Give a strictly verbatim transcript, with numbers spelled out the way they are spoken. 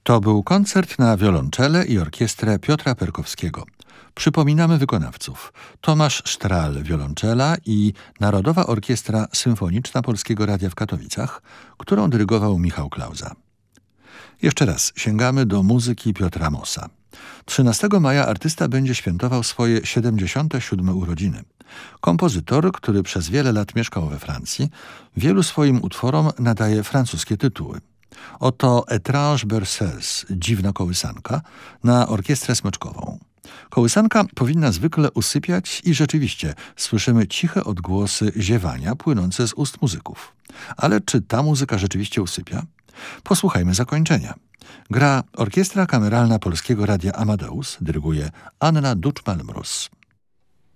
To był koncert na wiolonczele i orkiestrę Piotra Perkowskiego. Przypominamy wykonawców: Tomasz Sztral, wiolonczela, i Narodowa Orkiestra Symfoniczna Polskiego Radia w Katowicach, którą dyrygował Michał Klauza. Jeszcze raz sięgamy do muzyki Piotra Mossa. trzynastego maja artysta będzie świętował swoje siedemdziesiąte siódme urodziny. Kompozytor, który przez wiele lat mieszkał we Francji, wielu swoim utworom nadaje francuskie tytuły. Oto Étrange berceuse, dziwna kołysanka, na orkiestrę smyczkową. Kołysanka powinna zwykle usypiać i rzeczywiście słyszymy ciche odgłosy ziewania płynące z ust muzyków. Ale czy ta muzyka rzeczywiście usypia? Posłuchajmy zakończenia. Gra Orkiestra Kameralna Polskiego Radia Amadeus, dyryguje Anna Duczman-Mróz.